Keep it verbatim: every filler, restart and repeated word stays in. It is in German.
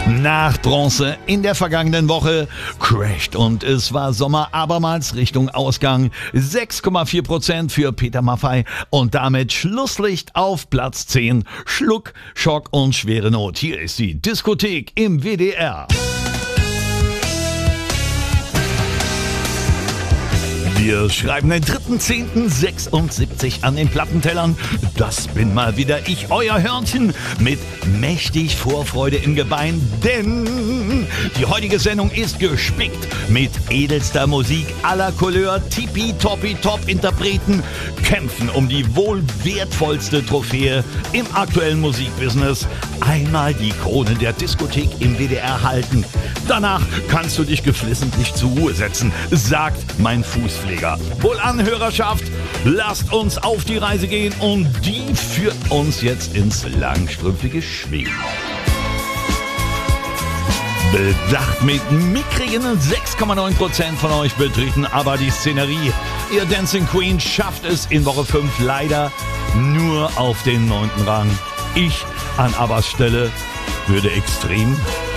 Nach Bronze in der vergangenen Woche crasht und es war Sommer abermals Richtung Ausgang. sechs Komma vier Prozent für Peter Maffay und damit Schlusslicht auf Platz zehn. Schluck, Schock und schwere Not. Hier ist die Diskothek im W D R. Wir schreiben den dritten zehnten sechsundsiebzig an den Plattentellern. Das bin mal wieder ich, euer Hörnchen, mit mächtig Vorfreude im Gebein, denn die heutige Sendung ist gespickt mit edelster Musik aller Couleur. Tippitoppi-Top-Interpreten kämpfen um die wohl wertvollste Trophäe im aktuellen Musikbusiness. Einmal die Krone der Diskothek im W D R halten. Danach kannst du dich geflissentlich zur Ruhe setzen, sagt mein Fußpfleger. Wohlan, Hörerschaft, lasst uns auf die Reise gehen und die führt uns jetzt ins langstrümpfige Schweden. Bedacht mit mickrigen sechs Komma neun Prozent von euch betreten aber die Szenerie. Ihr Dancing Queen schafft es in Woche fünf leider nur auf den neunten Rang. Ich an Abbas Stelle würde extrem